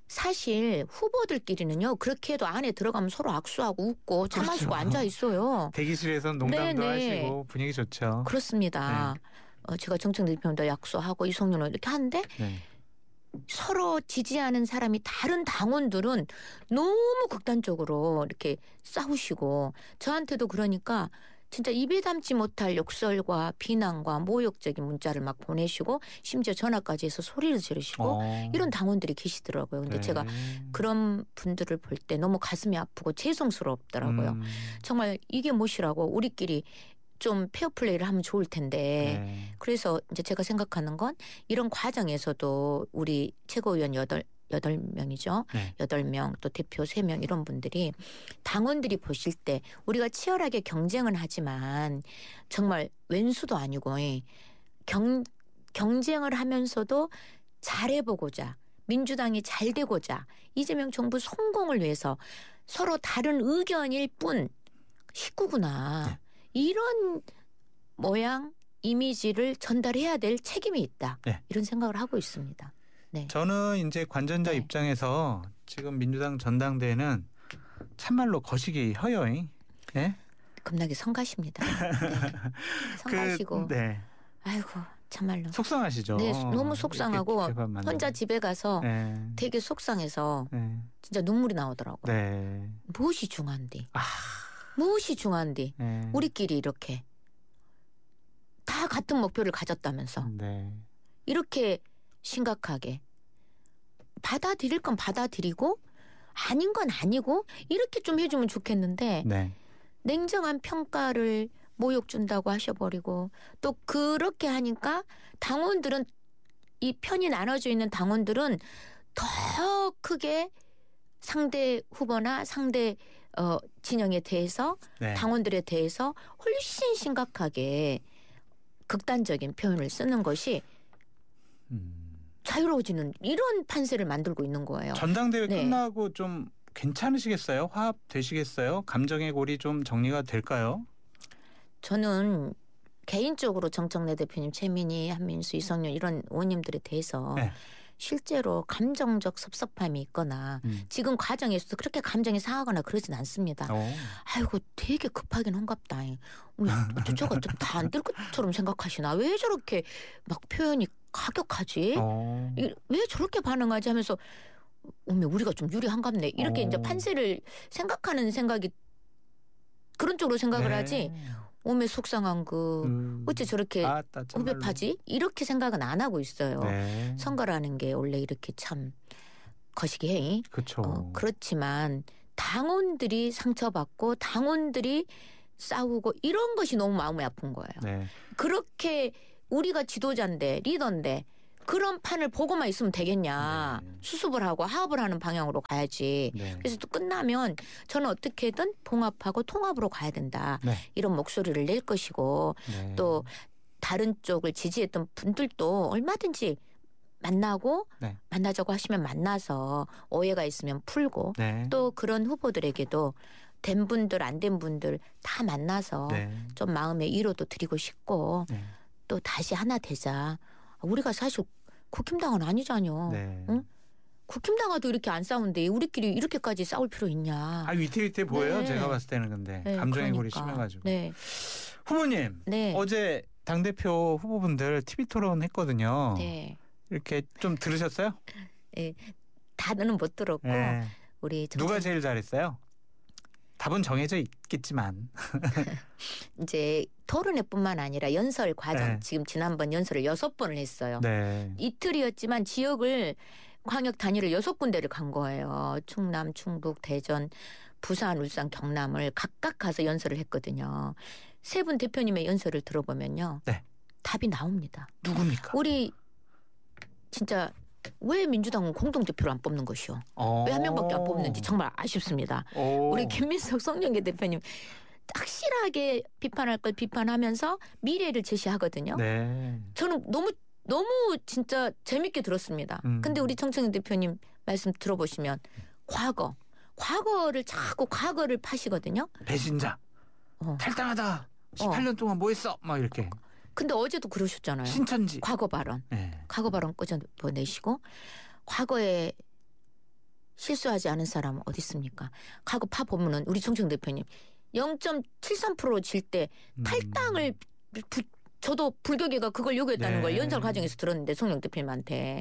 사실 후보들끼리는요. 그렇게 해도 안에 들어가면 서로 악수하고 웃고 차 마시고 그렇죠. 앉아 있어요. 대기실에서는 농담도 네네. 하시고 분위기 좋죠. 그렇습니다. 네. 어, 제가 정책대표도 약수하고 이성윤을 이렇게 하는데 네. 서로 지지하는 사람이 다른 당원들은 너무 극단적으로 이렇게 싸우시고 저한테도 그러니까 진짜 입에 담지 못할 욕설과 비난과 모욕적인 문자를 막 보내시고 심지어 전화까지 해서 소리를 지르시고 어. 이런 당원들이 계시더라고요. 근데 네. 제가 그런 분들을 볼 때 너무 가슴이 아프고 죄송스럽더라고요. 음. 정말 이게 무엇이라고 우리끼리 좀 페어플레이를 하면 좋을 텐데 네. 그래서 이제 제가 생각하는 건 이런 과정에서도 우리 최고위원 여덟 여덟 명이죠. 네. 여덟 명 또 대표 세 명 이런 분들이 당원들이 보실 때 우리가 치열하게 경쟁은 하지만 정말 왼수도 아니고 경, 경쟁을 하면서도 잘해보고자 민주당이 잘 되고자 이재명 정부 성공을 위해서 서로 다른 의견일 뿐 식구구나. 네. 이런 모양 이미지를 전달해야 될 책임이 있다. 네. 이런 생각을 하고 있습니다. 네. 저는 이제 관전자 네. 입장에서 지금 민주당 전당대회는 참말로 거시기 허여잉. 예? 겁나게 성가십니다. 네. 성가시고 그, 네. 아이고 참말로 속상하시죠. 네, 너무 속상하고 이렇게 대판 만나면. 혼자 집에 가서 네. 되게 속상해서 네. 진짜 눈물이 나오더라고. 네. 무엇이 중요한디? 아. 무엇이 중요한디? 네. 우리끼리 이렇게 다 같은 목표를 가졌다면서 네. 이렇게 심각하게 받아들일 건 받아들이고 아닌 건 아니고 이렇게 좀 해주면 좋겠는데 네. 냉정한 냉정한 평가를 모욕 준다고 하셔버리고 또 그렇게 하니까 당원들은 이 편이 나눠져 있는 당원들은 더 크게 상대 후보나 상대 어, 진영에 대해서 네. 당원들에 대해서 훨씬 심각하게 극단적인 표현을 쓰는 것이 음. 자유로워지는 이런 판세를 만들고 있는 거예요. 전당대회 네. 끝나고 좀 괜찮으시겠어요? 화합 되시겠어요? 감정의 골이 좀 정리가 될까요? 저는 개인적으로 정청래 대표님, 최민희, 한민수, 이성윤 이런 의원님들에 대해서 네. 실제로 감정적 섭섭함이 있거나 음. 지금 과정에서도 그렇게 감정이 상하거나 그러진 않습니다. 어. 아이고 되게 급하긴 한갑다. 저거 좀 다 안 될 것처럼 생각하시나? 왜 저렇게 막 표현이 가격하지? 어. 이- 왜 저렇게 반응하지 하면서 어메 우리가 좀 유리한갑네. 이렇게 어. 이제 판세를 생각하는 생각이 그런 쪽으로 생각을 네. 하지. 어메 속상한 그 음. 어째 저렇게 아따, 참말로. 후벼파지? 이렇게 생각은 안 하고 있어요. 네. 선거라는 게 원래 이렇게 참 거시기해. 그렇죠. 어, 그렇지만 당원들이 상처받고 당원들이 싸우고 이런 것이 너무 마음이 아픈 거예요. 네. 그렇게 우리가 지도자인데 리더인데 그런 판을 보고만 있으면 되겠냐. 네. 수습을 하고 화합을 하는 방향으로 가야지. 네. 그래서 또 끝나면 저는 어떻게든 봉합하고 통합으로 가야 된다. 네. 이런 목소리를 낼 것이고 네. 또 다른 쪽을 지지했던 분들도 얼마든지 만나고 네. 만나자고 하시면 만나서 오해가 있으면 풀고 네. 또 그런 후보들에게도 된 분들 안 된 분들 다 만나서 네. 좀 마음의 위로도 드리고 싶고 네. 또 다시 하나 되자. 우리가 사실 국힘당은 아니잖요. 네. 응? 국힘당하도 이렇게 안 싸운데 우리끼리 이렇게까지 싸울 필요 있냐. 아 위태위태 보여요. 네. 제가 봤을 때는 근데 네, 감정의 골이 그러니까. 심해가지고. 네. 후보님 네. 어제 당대표 후보분들 티비 토론 했거든요. 네. 이렇게 좀 들으셨어요? 네. 다는 못 들었고 네. 우리 정책- 누가 제일 잘했어요? 답은 정해져 있겠지만. 이제 토론회뿐만 아니라 연설 과정 네. 지금 지난번 연설을 여섯 번을 했어요. 네. 이틀이었지만 지역을 광역 단위를 여섯 군데를 간 거예요. 충남, 충북, 대전, 부산, 울산, 경남을 각각 가서 연설을 했거든요. 세 분 대표님의 연설을 들어보면요. 네. 답이 나옵니다. 누굽니까? 우리 진짜 왜 민주당은 공동대표를 안 뽑는 것이요? 어. 왜 한 명밖에 안 뽑는지 정말 아쉽습니다. 오. 우리 김민석 송영길 대표님 확실하게 비판할 걸 비판하면서 미래를 제시하거든요. 네. 저는 너무 너무 진짜 재밌게 들었습니다. 음. 근데 우리 정청래 대표님 말씀 들어보시면 과거, 과거를 자꾸 과거를 파시거든요. 배신자. 어. 탈당하다. 십팔 년 동안 뭐 했어? 막 이렇게. 근데 어제도 그러셨잖아요. 신천지. 과거 발언, 네. 과거 발언 끄집어내시고 과거에 실수하지 않은 사람은 어디 있습니까? 과거 파 보면은 우리 정청 대표님 영 점 칠삼 퍼센트 질 때 음. 탈당을 부, 저도 불교계가 그걸 요구했다는 네. 걸 연설 과정에서 들었는데 송영 대표님한테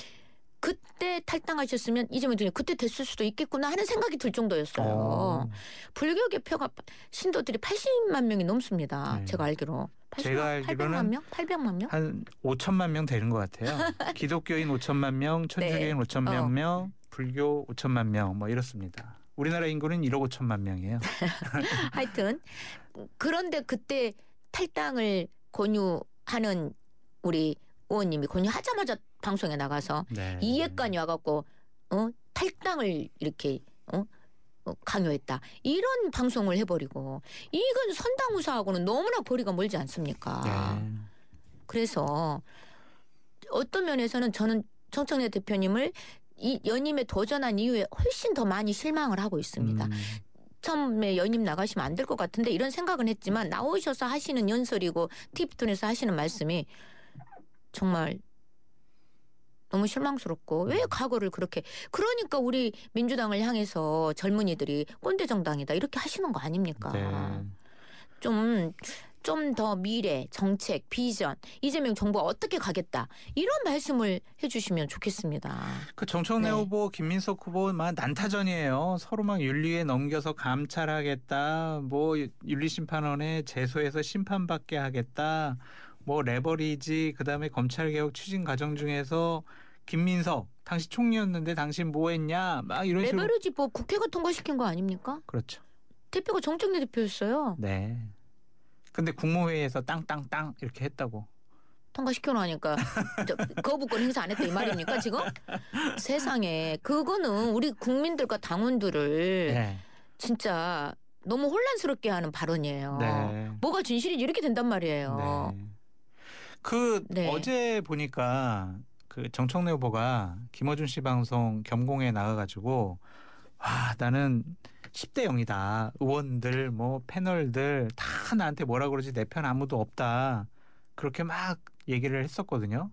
그때 탈당하셨으면 이재명 대표님 그때 됐을 수도 있겠구나 하는 생각이 들 정도였어요. 어. 불교계 표가 신도들이 팔십만 명이 넘습니다. 네. 제가 알기로. 제가 알기로는 팔백만 명? 팔백만 명? 한 오천만 명 되는 것 같아요. 기독교인 오천만 명, 천주교인 네. 오천만 어. 명, 불교 오천만 명 뭐 이렇습니다. 우리나라 인구는 일억 오천만 명이에요. 하여튼 그런데 그때 탈당을 권유하는 우리 의원님이 권유하자마자 방송에 나가서 네. 이해관이 와갖고 어 탈당을 이렇게 어? 어, 강요했다 이런 방송을 해버리고 이건 선당우사하고는 너무나 거리가 멀지 않습니까? 네. 그래서 어떤 면에서는 저는 정청래 대표님을 이 연임에 도전한 이후에 훨씬 더 많이 실망을 하고 있습니다. 음. 처음에 연임 나가시면 안 될 것 같은데 이런 생각은 했지만 나오셔서 하시는 연설이고 티비톤에서 하시는 말씀이 정말 너무 실망스럽고 왜 과거를 그렇게 그러니까 우리 민주당을 향해서 젊은이들이 꼰대 정당이다 이렇게 하시는 거 아닙니까? 네. 좀 좀 더 미래, 정책, 비전, 이재명 정부가 어떻게 가겠다 이런 말씀을 해주시면 좋겠습니다. 그 정청래 네. 후보, 김민석 후보 막 난타전이에요. 서로 막 윤리에 넘겨서 감찰하겠다. 뭐 윤리심판원에 제소해서 심판받게 하겠다. 뭐 레버리지 그다음에 검찰개혁 추진 과정 중에서 김민석 당시 총리였는데 당신 뭐 했냐 막 이런 식으로. 레버리지 뭐 국회가 통과시킨 거 아닙니까? 그렇죠. 대표가 정청래 대표였어요. 네. 근데 국무회의에서 땅땅땅 이렇게 했다고. 통과시켜놓으니까 저, 거부권 행사 안 했다 이 말입니까 지금? 세상에 그거는 우리 국민들과 당원들을 네. 진짜 너무 혼란스럽게 하는 발언이에요. 네. 뭐가 진실인지 이렇게 된단 말이에요. 네. 그 네. 어제 보니까 그 정청래 후보가 김어준 씨 방송 겸공에 나가가지고 와 나는 십 대 영이다. 의원들 뭐 패널들 다 나한테 뭐라 그러지 내 편 아무도 없다. 그렇게 막 얘기를 했었거든요.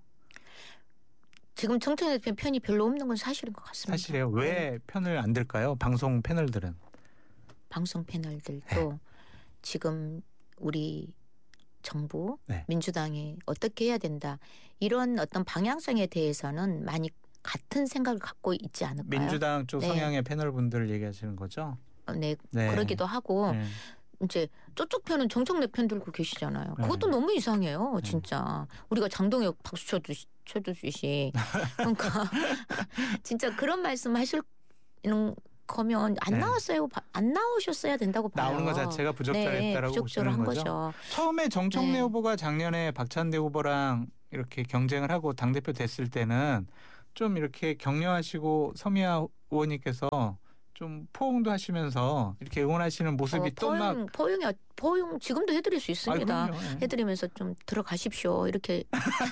지금 정청래 대표 편이 별로 없는 건 사실인 것 같습니다. 사실이에요. 왜 네. 편을 안 들까요? 방송 패널들은. 방송 패널들도 지금 우리 정부 네. 민주당이 어떻게 해야 된다 이런 어떤 방향성에 대해서는 많이 같은 생각을 갖고 있지 않을까요? 민주당 쪽 네. 성향의 패널분들 얘기하시는 거죠? 어, 네, 네. 그러기도 하고 네. 이제 저쪽 편은 정청래 편 들고 계시잖아요. 그것도 네. 너무 이상해요, 진짜. 우리가 장동혁 박수 쳐주, 쳐주듯이. 그러니까 진짜 그런 말씀 하실 거면 안 네. 나왔어요. 안 나오셨어야 된다고 봐요. 나오는 것 자체가 부적절했다라고 네, 보시는 부적절한 거죠? 거죠. 처음에 정청래 네. 후보가 작년에 박찬대 후보랑 이렇게 경쟁을 하고 당대표 됐을 때는 좀 이렇게 격려하시고 서미아 의원님께서 좀 포옹도 하시면서 이렇게 응원하시는 모습이 어, 또 막 포용, 포용이 포용 지금도 해드릴 수 있습니다. 아이, 그럼요. 예. 해드리면서 좀 들어가십시오. 이렇게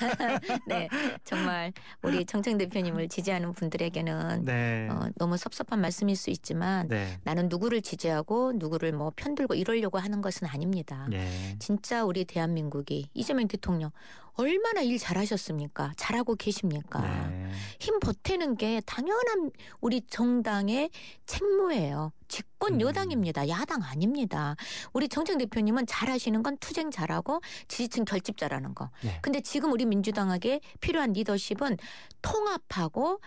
네 정말 우리 정청 대표님을 지지하는 분들에게는 네. 어, 너무 섭섭한 말씀일 수 있지만 네. 나는 누구를 지지하고 누구를 뭐 편들고 이러려고 하는 것은 아닙니다. 네. 진짜 우리 대한민국이 이재명 대통령 얼마나 일 잘하셨습니까? 잘하고 계십니까? 네. 힘 보태는 게 당연한 우리 정당의 책무예요. 집권 음. 여당입니다. 야당 아닙니다. 우리 정청 대표님은 잘하시는 건 투쟁 잘하고 지지층 결집 잘하는 거. 네. 근데 지금 우리 민주당에게 필요한 리더십은 통합하고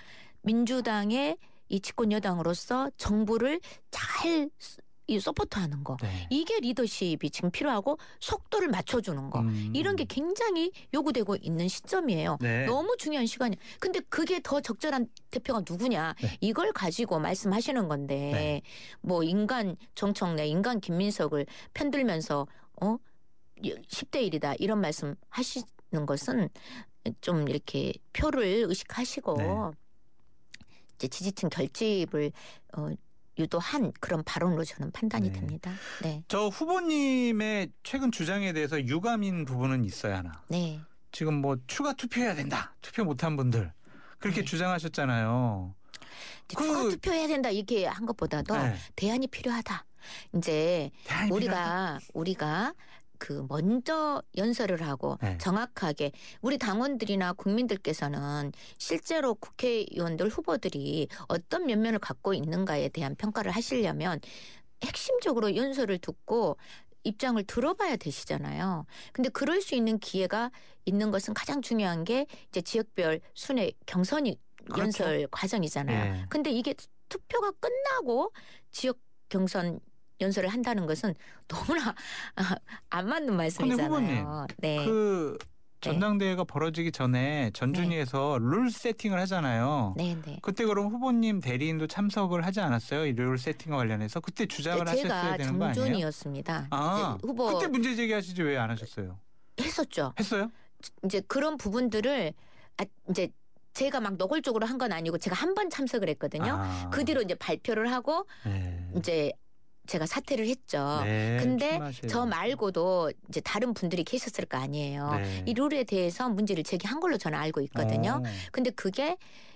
민주당의 이 집권 여당으로서 정부를 잘 이 서포트하는 거. 네. 이게 리더십이 지금 필요하고 속도를 맞춰주는 거. 음. 이런 게 굉장히 요구되고 있는 시점이에요. 네. 너무 중요한 시간이에요. 근데 그게 더 적절한 대표가 누구냐. 네. 이걸 가지고 말씀하시는 건데 네. 뭐 인간 정청래, 인간 김민석을 편들면서 어? 십 대 일이다 이런 말씀 하시는 것은 좀 이렇게 표를 의식하시고 네. 이제 지지층 결집을 어, 유도한 그런 발언으로 저는 판단이 네. 됩니다. 네. 저 후보님의 최근 주장에 대해서 유감인 부분은 있어야 하나. 네. 지금 뭐 추가 투표해야 된다. 투표 못한 분들 그렇게 네. 주장하셨잖아요. 그... 추가 투표해야 된다 이렇게 한 것보다도 네. 대안이 필요하다. 이제 대안이 우리가 필요하다. 우리가 그 먼저 연설을 하고 네. 정확하게 우리 당원들이나 국민들께서는 실제로 국회의원들 후보들이 어떤 면면을 갖고 있는가에 대한 평가를 하시려면 핵심적으로 연설을 듣고 입장을 들어봐야 되시잖아요. 근데 그럴 수 있는 기회가 있는 것은 가장 중요한 게 이제 지역별 순회 경선이 그렇죠. 연설 과정이잖아요. 네. 근데 이게 투표가 끝나고 지역 경선 연설을 한다는 것은 너무나 안 맞는 말씀이잖아요. 후보님, 네. 그 전당대회가 벌어지기 전에 전준위에서 룰 세팅을 하잖아요. 네, 네. 그때 그럼 후보님 대리인도 참석을 하지 않았어요? 이 룰 세팅과 관련해서 그때 주장을 하셨어야 제가 되는 거 아니에요? 정준이었습니다. 아, 이제 후보 그때 문제 제기하시지 왜 안 하셨어요? 했었죠. 했어요? 이제 그런 부분들을 아, 이제 제가 막 노골적으로 한 건 아니고 제가 한 번 참석을 했거든요. 아. 그 뒤로 이제 발표를 하고 네. 이제 제가 사퇴를 했죠. 네, 근데 출마하셔야 저 됩니다. 말고도 이제 다른 분들이 계셨을 거 아니에요. 네. 이 룰에 대해서 문제를 제기한 걸로 저는 알고 있거든요. 어. 근데 그게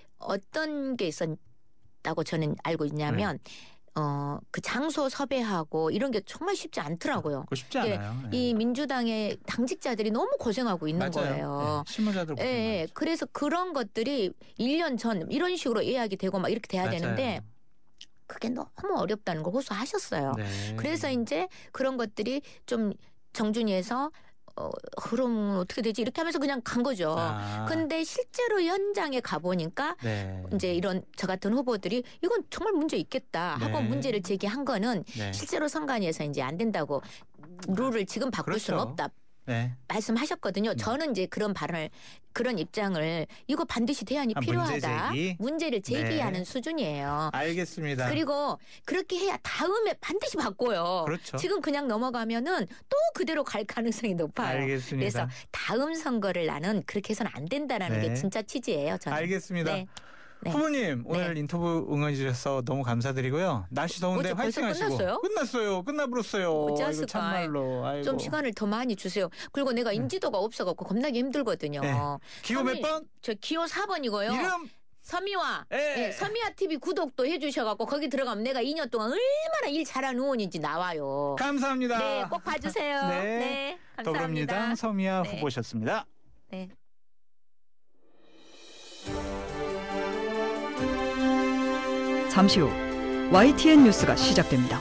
어떤 게 있었다고 저는 알고 있냐면 네. 어, 그 장소 섭외하고 이런 게 정말 쉽지 않더라고요. 그거 쉽지 이게 않아요. 이 민주당의 당직자들이 너무 고생하고 있는 맞아요. 거예요. 네, 실무자들 예, 고생 예. 많죠. 그래서 그런 것들이 일 년 전 이런 식으로 예약이 되고 막 이렇게 돼야 맞아요. 되는데 그게 너무 어렵다는 걸 호소하셨어요. 네. 그래서 이제 그런 것들이 좀 정준이에서 어, 그럼 어떻게 되지? 이렇게 하면서 그냥 간 거죠. 아, 근데 실제로 현장에 가보니까 네. 이제 이런 저 같은 후보들이 이건 정말 문제 있겠다 하고 네. 문제를 제기한 거는 네. 실제로 선관위에서 이제 안 된다고 룰을 지금 바꿀 그렇죠. 수는 없다 네. 말씀하셨거든요. 네. 저는 이제 그런 발언을 그런 입장을 이거 반드시 대안이 아, 문제 필요하다. 제기? 문제를 제기하는 네. 수준이에요. 알겠습니다. 그리고 그렇게 해야 다음에 반드시 바꿔요. 그렇죠. 지금 그냥 넘어가면은 또 그대로 갈 가능성이 높아요. 알겠습니다. 그래서 다음 선거를 나는 그렇게 해서는 안 된다라는 네. 게 진짜 취지예요. 저는. 알겠습니다. 네. 네. 후보님 오늘 네. 인터뷰 응해 주셔서 너무 감사드리고요. 날씨 더운데 어째 벌써 화이팅 하시고. 끝났어요? 끝났어요. 끝나버렸어요. 어찌 이거 참말로. 아이고. 좀 시간을 더 많이 주세요. 그리고 내가 인지도가 없어갖고 겁나게 힘들거든요. 네. 기호 몇 선미- 번? 저 기호 사 번이고요. 이름? 서미화. 예. 예, 서미화 티비 구독도 해주셔갖고 거기 들어가면 내가 이 년 동안 얼마나 일 잘한 의원인지 나와요. 감사합니다. 네, 꼭 봐주세요. 네. 네, 감사합니다. 더불어민주당 서미아 네. 후보셨습니다. 네. 잠시 후 와이티엔 뉴스가 시작됩니다.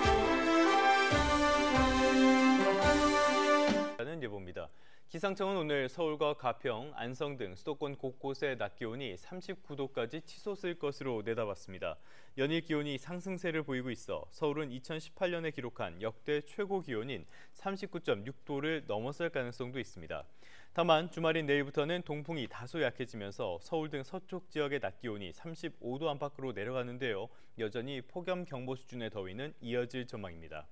라는 예보입니다. 기상청은 오늘 서울과 가평, 안성 등 수도권 곳곳의 낮 기온이 삼십구 도까지 치솟을 것으로 내다봤습니다. 연일 기온이 상승세를 보이고 있어 서울은 이천십팔 년에 기록한 역대 최고 기온인 삼십구 점 육 도를 넘어설 가능성도 있습니다. 다만 주말인 내일부터는 동풍이 다소 약해지면서 서울 등 서쪽 지역의 낮 기온이 삼십오 도 안팎으로 내려가는데요. 여전히 폭염경보 수준의 더위는 이어질 전망입니다.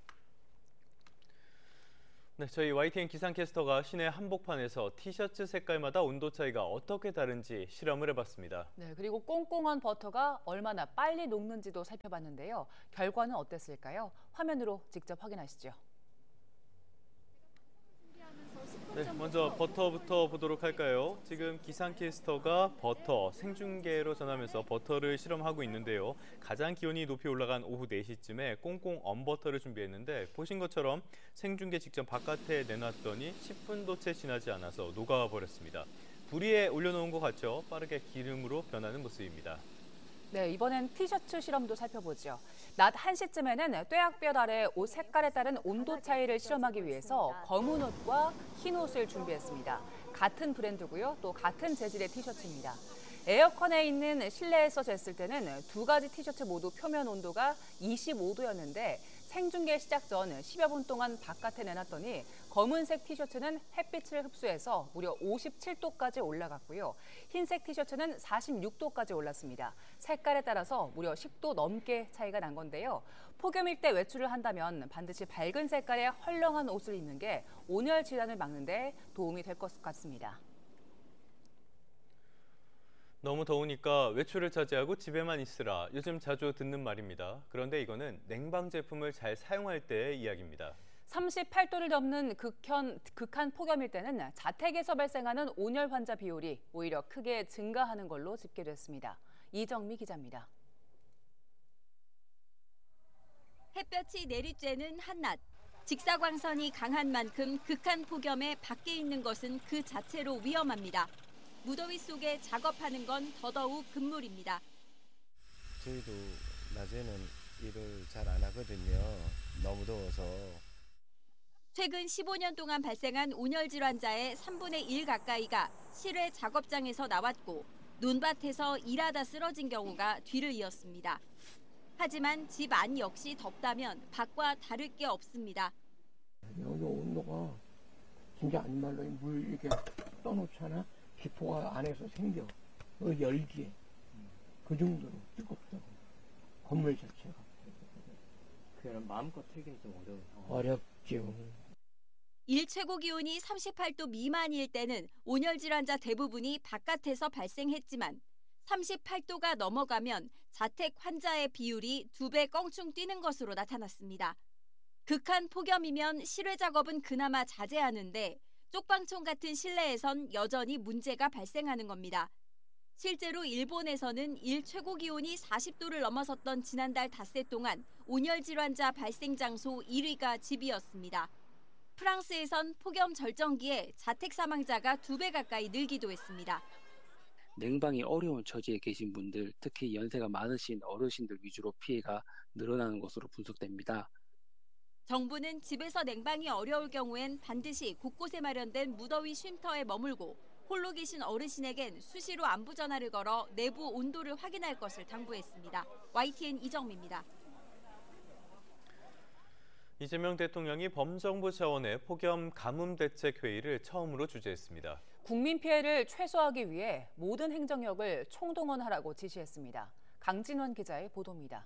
네, 저희 와이티엔 기상캐스터가 시내 한복판에서 티셔츠 색깔마다 온도 차이가 어떻게 다른지 실험을 해봤습니다. 네, 그리고 꽁꽁한 버터가 얼마나 빨리 녹는지도 살펴봤는데요. 결과는 어땠을까요? 화면으로 직접 확인하시죠. 네, 먼저 버터부터 보도록 할까요? 지금 기상캐스터가 버터 생중계로 전하면서 버터를 실험하고 있는데요. 가장 기온이 높이 올라간 오후 네 시쯤에 꽁꽁 언 버터를 준비했는데 보신 것처럼 생중계 직전 바깥에 내놨더니 십 분도 채 지나지 않아서 녹아버렸습니다. 불 위에 올려놓은 것 같죠? 빠르게 기름으로 변하는 모습입니다. 네, 이번엔 티셔츠 실험도 살펴보죠. 낮 한 시쯤에는 뙤약볕 아래 옷 색깔에 따른 온도 차이를 실험하기 위해서 검은 옷과 흰 옷을 준비했습니다. 같은 브랜드고요. 또 같은 재질의 티셔츠입니다. 에어컨에 있는 실내에서 쟀을 때는 두 가지 티셔츠 모두 표면 온도가 이십오 도였는데 생중계 시작 전 십여 분 동안 바깥에 내놨더니 검은색 티셔츠는 햇빛을 흡수해서 무려 오십칠 도까지 올라갔고요. 흰색 티셔츠는 사십육 도까지 올랐습니다. 색깔에 따라서 무려 십 도 넘게 차이가 난 건데요. 폭염일 때 외출을 한다면 반드시 밝은 색깔의 헐렁한 옷을 입는 게 온열 질환을 막는 데 도움이 될 것 같습니다. 너무 더우니까 외출을 자제하고 집에만 있으라. 요즘 자주 듣는 말입니다. 그런데 이거는 냉방 제품을 잘 사용할 때의 이야기입니다. 삼십팔 도를 넘는 극현, 극한 폭염일 때는 자택에서 발생하는 온열 환자 비율이 오히려 크게 증가하는 걸로 집계됐습니다. 이정미 기자입니다. 햇볕이 내리쬐는 한낮. 직사광선이 강한 만큼 극한 폭염에 밖에 있는 것은 그 자체로 위험합니다. 무더위 속에 작업하는 건 더더욱 금물입니다. 저희도 낮에는 일을 잘 안 하거든요. 너무 더워서. 최근 십오 년 동안 발생한 온열 질환자의 삼분의 일 가까이가 실외 작업장에서 나왔고 논밭에서 일하다 쓰러진 경우가 뒤를 이었습니다. 하지만 집 안 역시 덥다면 밖과 다를 게 없습니다. 여기 온도가 진짜 안 말로 물 이렇게 떠놓잖아. 기포가 안에서 생겨. 그 열기에. 그 정도로 뜨겁다고. 건물 자체가. 그냥 마음껏 틀긴 좀 어려운 상황. 어렵죠. 일 최고 기온이 삼십팔 도 미만일 때는 온열 질환자 대부분이 바깥에서 발생했지만 삼십팔 도가 넘어가면 자택 환자의 비율이 두 배 껑충 뛰는 것으로 나타났습니다. 극한 폭염이면 실외 작업은 그나마 자제하는데 쪽방촌 같은 실내에선 여전히 문제가 발생하는 겁니다. 실제로 일본에서는 일 최고 기온이 사십 도를 넘어섰던 지난달 닷새 동안 온열 질환자 발생 장소 일 위가 집이었습니다. 프랑스에선 폭염 절정기에 자택 사망자가 두 배 가까이 늘기도 했습니다. 냉방이 어려운 처지에 계신 분들, 특히 연세가 많으신 어르신들 위주로 피해가 늘어나는 것으로 분석됩니다. 정부는 집에서 냉방이 어려울 경우엔 반드시 곳곳에 마련된 무더위 쉼터에 머물고 홀로 계신 어르신에겐 수시로 안부 전화를 걸어 내부 온도를 확인할 것을 당부했습니다. 와이티엔 이정미입니다. 이재명 대통령이 범정부 차원의 폭염 가뭄 대책 회의를 처음으로 주재했습니다. 국민 피해를 최소화하기 위해 모든 행정력을 총동원하라고 지시했습니다. 강진원 기자의 보도입니다.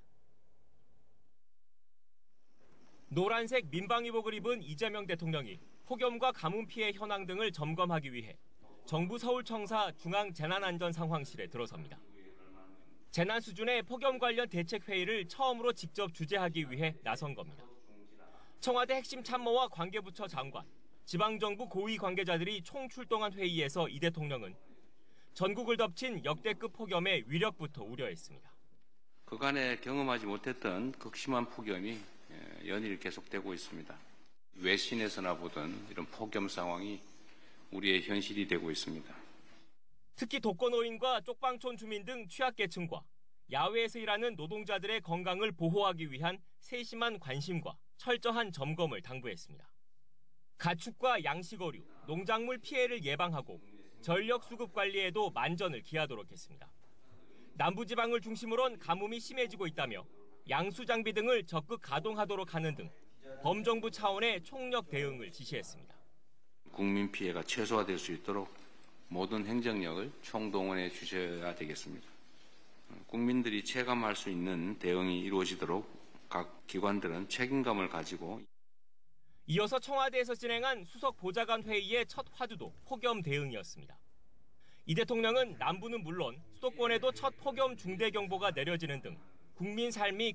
노란색 민방위복을 입은 이재명 대통령이 폭염과 가뭄 피해 현황 등을 점검하기 위해 정부 서울청사 중앙재난안전상황실에 들어섭니다. 재난 수준의 폭염 관련 대책 회의를 처음으로 직접 주재하기 위해 나선 겁니다. 청와대 핵심 참모와 관계부처 장관, 지방정부 고위 관계자들이 총출동한 회의에서 이 대통령은 전국을 덮친 역대급 폭염의 위력부터 우려했습니다. 그간에 경험하지 못했던 극심한 폭염이 연일 계속되고 있습니다. 외신에서나 보던 이런 폭염 상황이 우리의 현실이 되고 있습니다. 특히 독거노인과 쪽방촌 주민 등 취약계층과 야외에서 일하는 노동자들의 건강을 보호하기 위한 세심한 관심과 철저한 점검을 당부했습니다. 가축과 양식어류, 농작물 피해를 예방하고 전력 수급 관리에도 만전을 기하도록 했습니다. 남부지방을 중심으로는 가뭄이 심해지고 있다며 양수장비 등을 적극 가동하도록 하는 등 범정부 차원의 총력 대응을 지시했습니다. 국민 피해가 최소화될 수 있도록 모든 행정력을 총동원해 주셔야 되겠습니다. 국민들이 체감할 수 있는 대응이 이루어지도록 각 기관들은 책임감을 가지고 이어서 청와대에서 진행한 수석 보좌관 회의의 첫 화두도 폭염 대응이었습니다. 이 대통령은 남부는 물론 수도권에도 첫 폭염 중대경보가 내려지는 등 국민 삶이